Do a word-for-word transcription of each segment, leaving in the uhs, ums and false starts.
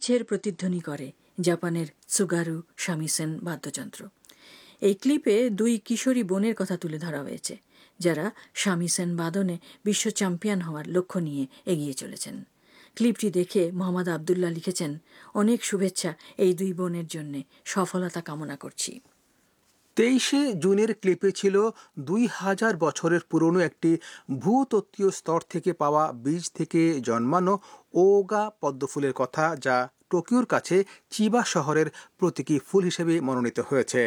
ঐতিহ্যের প্রতিধ্বনি করে জাপানের সুগারু শামিসেন বাদ্যযন্ত্র। এই ক্লিপে দুই কিশোরী বোনের কথা তুলে ধরা হয়েছে, যারা শামিসেন বাদনে বিশ্ব চ্যাম্পিয়ন হওয়ার লক্ষ্য নিয়ে এগিয়ে চলেছেন। ক্লিপটি দেখে মোহাম্মদ আবদুল্লাহ লিখেছেন, অনেক শুভেচ্ছা এই দুই বোনের জন্যে, সফলতা কামনা করছি। তেইশে জুনের ক্লিপে ছিল দুই হাজার বছরের পুরনো একটি ভূতত্ত্বীয় স্তর থেকে পাওয়া বীজ থেকে জন্মানো ওগা পদ্মফুলের কথা, যা টোকিওর কাছে চিবা শহরের প্রতীকী ফুল হিসেবে মনোনীত হয়েছে।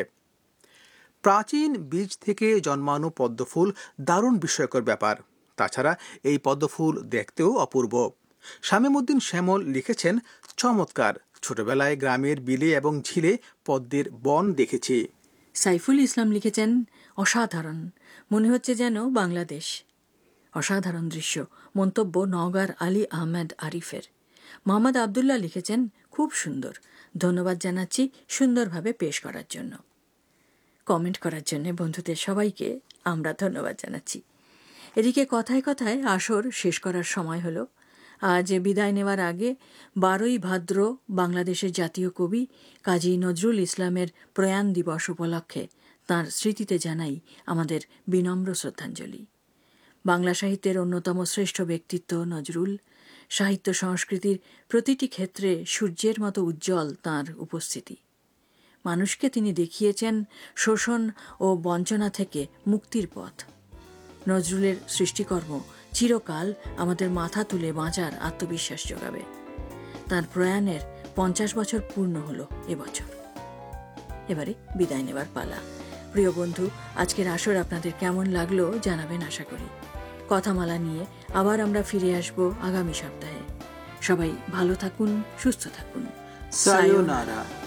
প্রাচীন বীজ থেকে জন্মানো পদ্মফুল দারুণ বিস্ময়কর ব্যাপার। তাছাড়া এই পদ্মফুল দেখতেও অপূর্ব। শামীমউদ্দিন শ্যামল লিখেছেন, চমৎকার, ছোটবেলায় গ্রামের বিলে এবং ঝিলে পদ্মের বন দেখেছি। সাইফুল ইসলাম লিখেছেন, অসাধারণ, মনে হচ্ছে যেন বাংলাদেশ। অসাধারণ দৃশ্য, মন্তব্য নওগাঁর আলী আহমেদ আরিফের। মোহাম্মদ আবদুল্লাহ লিখেছেন, খুব সুন্দর, ধন্যবাদ জানাচ্ছি সুন্দরভাবে পেশ করার জন্য। কমেন্ট করার জন্য বন্ধুদের সবাইকে আমরা ধন্যবাদ জানাচ্ছি। এদিকে কথায় কথায় আসর শেষ করার সময় হলো। আজ বিদায় নেওয়ার আগে বারোই ভাদ্র বাংলাদেশের জাতীয় কবি কাজী নজরুল ইসলামের প্রয়াণ দিবস উপলক্ষে তাঁর স্মৃতিতে জানাই আমাদের বিনম্র শ্রদ্ধাঞ্জলি। বাংলা সাহিত্যের অন্যতম শ্রেষ্ঠ ব্যক্তিত্ব নজরুল। সাহিত্য সংস্কৃতির প্রতিটি ক্ষেত্রে সূর্যের মতো উজ্জ্বল তাঁর উপস্থিতি। মানুষকে তিনি দেখিয়েছেন শোষণ ও বঞ্চনা থেকে মুক্তির পথ। নজরুলের সৃষ্টিকর্ম চিরকাল আমাদের মাথা তুলে বাঁচার আত্মবিশ্বাস যোগাবে। তাঁর প্রয়াণের পঞ্চাশ বছর পূর্ণ হলো এবছর। এবারে বিদায় নেবার পালা। প্রিয় বন্ধু, আজকের আসর আপনাদের কেমন লাগলো জানাবেন আশা করি। কথামালা নিয়ে আবার আমরা ফিরে আসব আগামী সপ্তাহে। সবাই ভালো থাকুন, সুস্থ থাকুন। সায়োনারা।